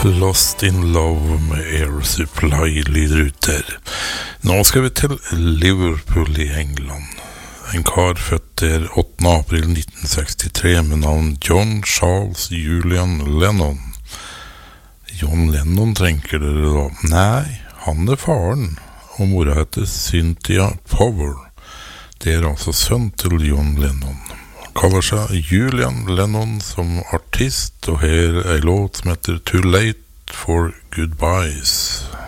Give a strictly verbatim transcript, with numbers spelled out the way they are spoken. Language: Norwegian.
Lost in Love med Air Supply lyder ut der. Nå skal vi til Liverpool i England. En kar født der åttende april nitten sekstitre med navn John Charles Julian Lennon. John Lennon trenger dere da? Nei, han er faren, og mora heter Cynthia Power. Det er altså sønn til John Lennon. Kaller seg Julian Lennon som artist, og her er en låt som heter Too Late for Goodbyes.